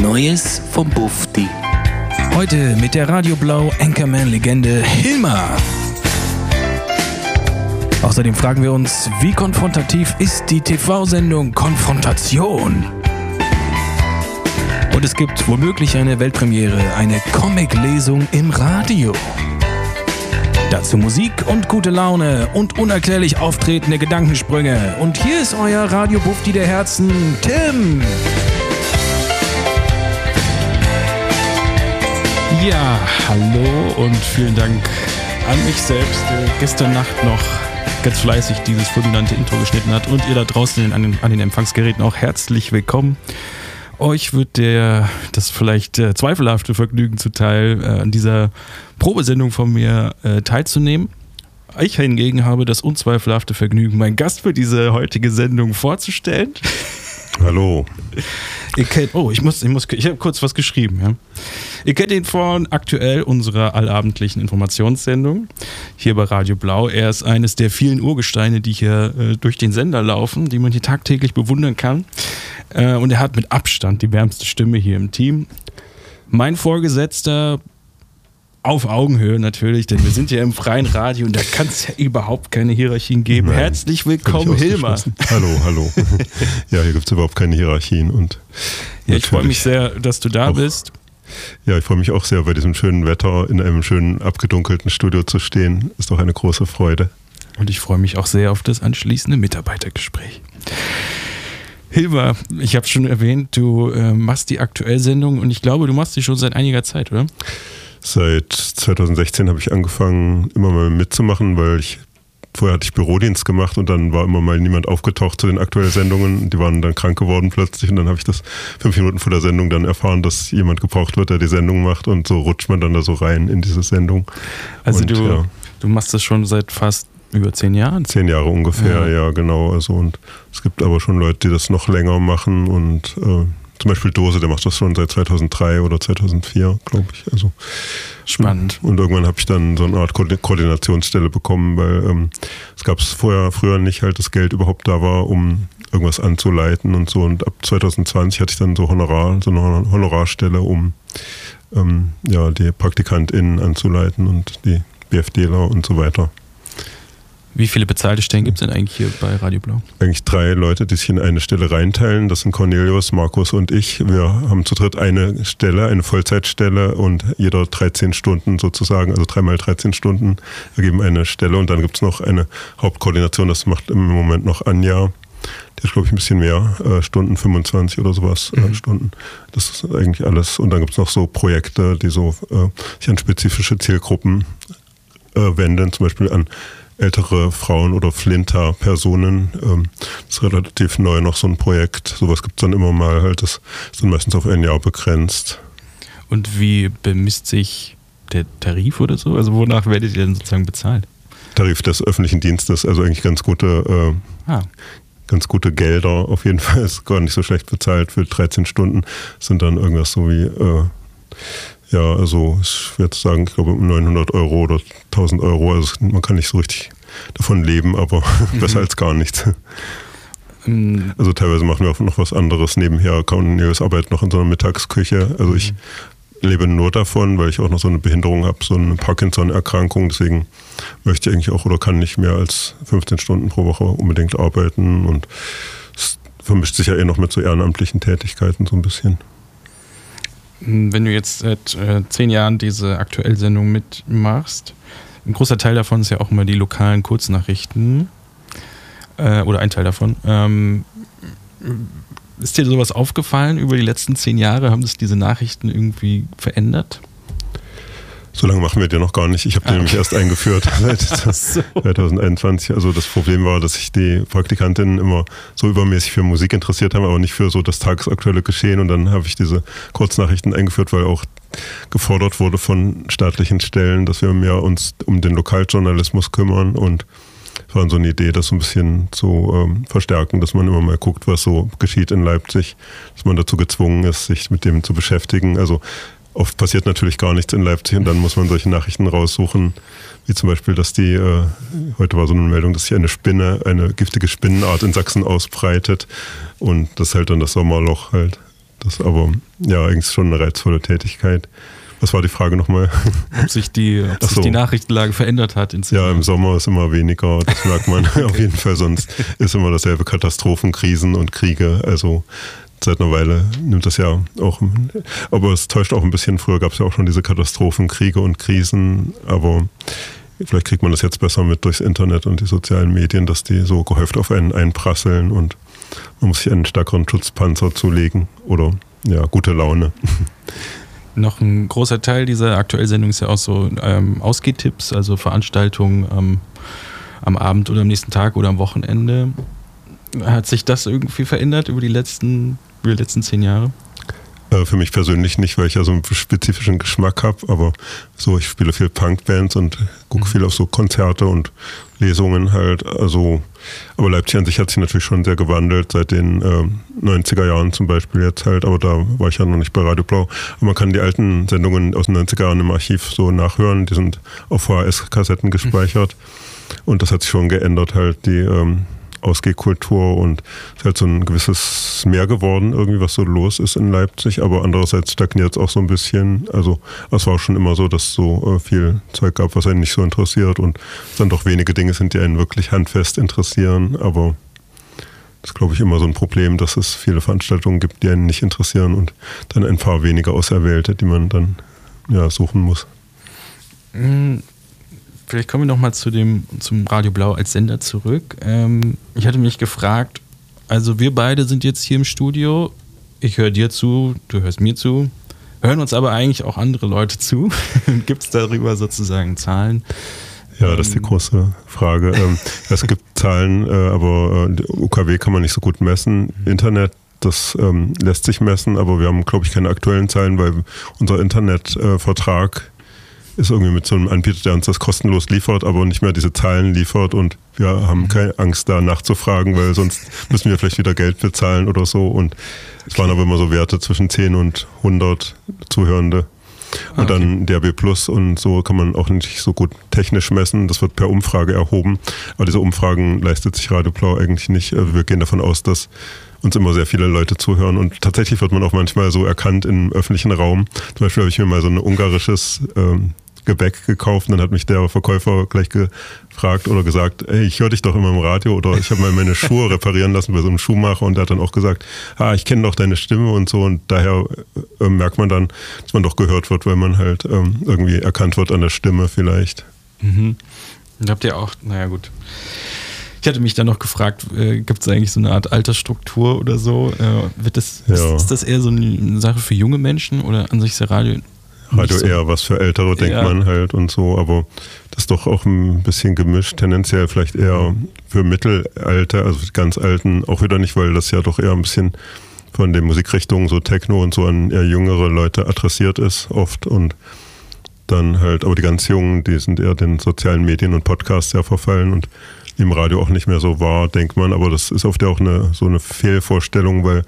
Neues vom Bufti. Heute mit der Radio Blau Anchorman-Legende Hilmar. Außerdem fragen wir uns, wie konfrontativ ist die TV-Sendung Konfrontation? Und es gibt womöglich eine Weltpremiere, eine Comic-Lesung im Radio. Dazu Musik und gute Laune und unerklärlich auftretende Gedankensprünge. Und hier ist euer Radio Bufti der Herzen, Tim. Ja, hallo und vielen Dank an mich selbst, der gestern Nacht noch ganz fleißig dieses fulminante Intro geschnitten hat, und ihr da draußen an den Empfangsgeräten auch herzlich willkommen. Euch wird das vielleicht zweifelhafte Vergnügen zuteil, an dieser Probesendung von mir teilzunehmen. Ich hingegen habe das unzweifelhafte Vergnügen, meinen Gast für diese heutige Sendung vorzustellen. Hallo. Ich habe kurz was geschrieben. Ja. Ihr kennt ihn von aktuell unserer allabendlichen Informationssendung hier bei Radio Blau. Er ist eines der vielen Urgesteine, die hier durch den Sender laufen, die man hier tagtäglich bewundern kann. Und er hat mit Abstand die wärmste Stimme hier im Team. Mein Vorgesetzter auf Augenhöhe natürlich, denn wir sind ja im freien Radio und da kann es ja überhaupt keine Hierarchien geben. Nein, herzlich willkommen, Hilmar. Hallo. Ja, hier gibt es überhaupt keine Hierarchien. Und ja, ich freue mich sehr, dass du da bist. Ja, ich freue mich auch sehr, bei diesem schönen Wetter in einem schönen abgedunkelten Studio zu stehen. Ist doch eine große Freude. Und ich freue mich auch sehr auf das anschließende Mitarbeitergespräch. Hilmar, ich habe es schon erwähnt, du machst die Aktuellsendung und ich glaube, du machst die schon seit einiger Zeit, oder? Seit 2016 habe ich angefangen, immer mal mitzumachen, weil vorher hatte ich Bürodienst gemacht und dann war immer mal niemand aufgetaucht zu den aktuellen Sendungen. Die waren dann krank geworden plötzlich und dann habe ich das 5 Minuten vor der Sendung dann erfahren, dass jemand gebraucht wird, der die Sendung macht, und so rutscht man dann da so rein in diese Sendung. Also und, du machst das schon seit fast über 10 Jahren? 10 Jahre ungefähr, ja genau. Also, und es gibt aber schon Leute, die das noch länger machen, und zum Beispiel Dose, der macht das schon seit 2003 oder 2004, glaube ich. Also spannend. Und irgendwann habe ich dann so eine Art Koordinationsstelle bekommen, weil es gab es früher nicht halt das Geld überhaupt da war, um irgendwas anzuleiten und so. Und ab 2020 hatte ich dann so eine Honorarstelle, um die PraktikantInnen anzuleiten und die BFDler und so weiter. Wie viele bezahlte Stellen gibt es denn eigentlich hier bei Radio Blau? Eigentlich 3 Leute, die sich in eine Stelle reinteilen. Das sind Cornelius, Markus und ich. Wir haben zu dritt eine Stelle, eine Vollzeitstelle, und jeder 13 Stunden sozusagen, also 3 mal 13 Stunden ergeben eine Stelle. Und dann gibt es noch eine Hauptkoordination, das macht im Moment noch Anja. Die hat, glaube ich, ein bisschen mehr Stunden, 25 oder sowas Stunden. Das ist eigentlich alles. Und dann gibt es noch so Projekte, die so sich an spezifische Zielgruppen wenden, zum Beispiel an ältere Frauen oder Flinter-Personen. Das ist relativ neu noch so ein Projekt. Sowas gibt es dann immer mal halt. Das ist dann meistens auf ein Jahr begrenzt. Und wie bemisst sich der Tarif oder so? Also wonach werdet ihr denn sozusagen bezahlt? Tarif des öffentlichen Dienstes, also eigentlich ganz gute Gelder auf jeden Fall. Ist gar nicht so schlecht bezahlt für 13 Stunden. Das sind dann irgendwas so wie also ich würde sagen, ich glaube 900 Euro oder 1000 Euro. Also man kann nicht so richtig davon leben, aber besser als gar nichts. Also teilweise machen wir auch noch was anderes nebenher. Cornelius arbeitet noch in so einer Mittagsküche. Also ich lebe nur davon, weil ich auch noch so eine Behinderung habe, so eine Parkinson-Erkrankung. Deswegen möchte ich eigentlich auch oder kann nicht mehr als 15 Stunden pro Woche unbedingt arbeiten. Und es vermischt sich ja noch mit so ehrenamtlichen Tätigkeiten so ein bisschen. Wenn du jetzt seit 10 Jahren diese Aktuellsendung mitmachst, ein großer Teil davon ist ja auch immer die lokalen Kurznachrichten, oder ein Teil davon. Ist dir sowas aufgefallen über die letzten 10 Jahre? Haben sich diese Nachrichten irgendwie verändert? So lange machen wir die noch gar nicht. Ich habe die nämlich erst eingeführt seit 2021. Also das Problem war, dass sich die Praktikantinnen immer so übermäßig für Musik interessiert haben, aber nicht für so das tagesaktuelle Geschehen. Und dann habe ich diese Kurznachrichten eingeführt, weil auch gefordert wurde von staatlichen Stellen, dass wir mehr uns um den Lokaljournalismus kümmern. Und es war so eine Idee, das so ein bisschen zu verstärken, dass man immer mal guckt, was so geschieht in Leipzig, dass man dazu gezwungen ist, sich mit dem zu beschäftigen. Also oft passiert natürlich gar nichts in Leipzig und dann muss man solche Nachrichten raussuchen, wie zum Beispiel, dass heute war so eine Meldung, dass sich eine giftige Spinnenart in Sachsen ausbreitet, und das ist halt dann das Sommerloch halt. Das ist aber ja eigentlich schon eine reizvolle Tätigkeit. Was war die Frage nochmal? Ob sich die Nachrichtenlage verändert hat. Ja, im Sommer ist immer weniger, das merkt man auf jeden Fall. Sonst ist immer dasselbe: Katastrophen, Krisen und Kriege. Also seit einer Weile nimmt das ja auch, aber es täuscht auch ein bisschen. Früher gab es ja auch schon diese Katastrophen, Kriege und Krisen, aber vielleicht kriegt man das jetzt besser mit durchs Internet und die sozialen Medien, dass die so gehäuft auf einen einprasseln und man muss sich einen stärkeren Schutzpanzer zulegen oder ja, gute Laune. Noch ein großer Teil dieser aktuellen Sendung ist ja auch so Ausgehtipps, also Veranstaltungen am Abend oder am nächsten Tag oder am Wochenende. Hat sich das irgendwie verändert über die letzten 10 Jahre? Für mich persönlich nicht, weil ich ja so einen spezifischen Geschmack habe, aber so, ich spiele viel Punkbands und gucke viel auf so Konzerte und Lesungen halt. Also, aber Leipzig an sich hat sich natürlich schon sehr gewandelt seit den 90er Jahren zum Beispiel jetzt halt, aber da war ich ja noch nicht bei Radio Blau. Aber man kann die alten Sendungen aus den 90er Jahren im Archiv so nachhören, die sind auf VHS-Kassetten gespeichert und das hat sich schon geändert halt, die Ausgehkultur, und es ist halt so ein gewisses Mehr geworden, irgendwie, was so los ist in Leipzig, aber andererseits stagniert es auch so ein bisschen. Also es war auch schon immer so, dass es so viel Zeug gab, was einen nicht so interessiert und es dann doch wenige Dinge sind, die einen wirklich handfest interessieren, aber das ist, glaube ich, immer so ein Problem, dass es viele Veranstaltungen gibt, die einen nicht interessieren und dann ein paar wenige Auserwählte, die man dann ja suchen muss. Vielleicht kommen wir nochmal zum Radio Blau als Sender zurück. Ich hatte mich gefragt, also wir beide sind jetzt hier im Studio, ich höre dir zu, du hörst mir zu, hören uns aber eigentlich auch andere Leute zu? Gibt es darüber sozusagen Zahlen? Ja, das ist die große Frage. Es gibt Zahlen, aber UKW kann man nicht so gut messen. Internet, das lässt sich messen, aber wir haben, glaube ich, keine aktuellen Zahlen, weil unser Internetvertrag ist irgendwie mit so einem Anbieter, der uns das kostenlos liefert, aber nicht mehr diese Zahlen liefert, und wir haben keine Angst, da nachzufragen, weil sonst müssen wir vielleicht wieder Geld bezahlen oder so, und es waren aber immer so Werte zwischen 10 und 100 Zuhörende. Und dann DAB Plus und so kann man auch nicht so gut technisch messen. Das wird per Umfrage erhoben. Aber diese Umfragen leistet sich Radio Blau eigentlich nicht. Wir gehen davon aus, dass uns immer sehr viele Leute zuhören. Und tatsächlich wird man auch manchmal so erkannt im öffentlichen Raum. Zum Beispiel habe ich mir mal so ein ungarisches Gebäck gekauft, und dann hat mich der Verkäufer gleich gefragt oder gesagt, ey, ich höre dich doch immer im Radio, oder ich habe mal meine Schuhe reparieren lassen bei so einem Schuhmacher, und der hat dann auch gesagt, ich kenne doch deine Stimme und so, und daher merkt man dann, dass man doch gehört wird, weil man halt irgendwie erkannt wird an der Stimme vielleicht. Mhm. Und habt ihr auch, naja gut. Ich hatte mich dann noch gefragt, gibt es eigentlich so eine Art Altersstruktur oder so? Ist das eher so eine Sache für junge Menschen, oder an sich ist der Radio so eher was für Ältere, denkt man halt und so, aber das ist doch auch ein bisschen gemischt, tendenziell vielleicht eher für Mittelalter, also für die ganz Alten auch wieder nicht, weil das ja doch eher ein bisschen von den Musikrichtungen so Techno und so an eher jüngere Leute adressiert ist oft, und dann halt, aber die ganz Jungen, die sind eher den sozialen Medien und Podcasts sehr verfallen und im Radio auch nicht mehr so wahr, denkt man, aber das ist oft ja auch so eine Fehlvorstellung, weil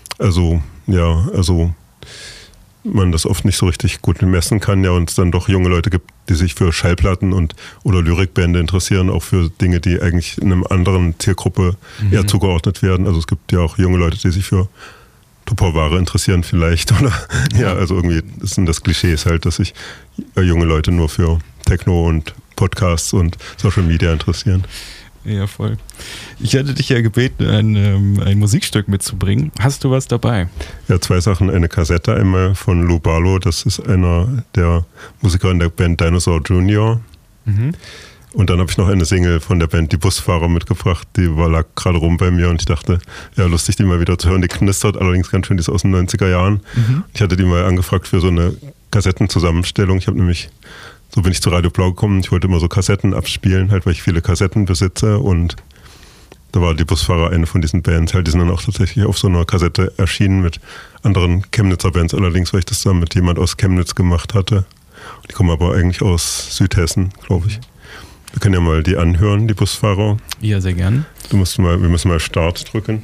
man das oft nicht so richtig gut messen kann, ja, und es dann doch junge Leute gibt, die sich für Schallplatten oder Lyrikbände interessieren, auch für Dinge, die eigentlich in einer anderen Zielgruppe eher zugeordnet werden. Also es gibt ja auch junge Leute, die sich für Tupperware interessieren vielleicht, oder? Ja, also irgendwie sind das Klischees halt, dass sich junge Leute nur für Techno und Podcasts und Social Media interessieren. Ja, voll. Ich hatte dich ja gebeten, ein Musikstück mitzubringen. Hast du was dabei? Ja, 2 Sachen. Eine Kassette, einmal von Lou Barlow, das ist einer der Musiker in der Band Dinosaur Jr. Mhm. Und dann habe ich noch eine Single von der Band Die Busfahrer mitgebracht, die lag gerade rum bei mir, und ich dachte, ja, lustig, die mal wieder zu hören. Die knistert allerdings ganz schön, die ist aus den 90er Jahren. Mhm. Ich hatte die mal angefragt für so eine Kassettenzusammenstellung. Ich habe nämlich, so bin ich zu Radio Blau gekommen, ich wollte immer so Kassetten abspielen, halt, weil ich viele Kassetten besitze, und da war Die Busfahrer eine von diesen Bands, halt, die sind dann auch tatsächlich auf so einer Kassette erschienen mit anderen Chemnitzer Bands, allerdings, weil ich das dann mit jemand aus Chemnitz gemacht hatte. Die kommen aber eigentlich aus Südhessen, glaube ich. Wir können ja mal die anhören, Die Busfahrer. Ja, sehr gern. Wir müssen mal Start drücken.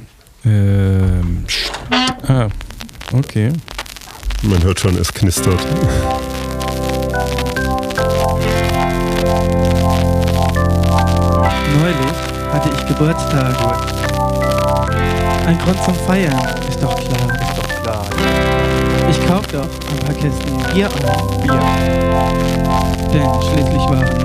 Okay. Man hört schon, es knistert. Neulich hatte ich Geburtstag. Ein Grund zum Feiern, ist doch klar. doch ein paar Kästen Bier auf. Bier. Denn schließlich war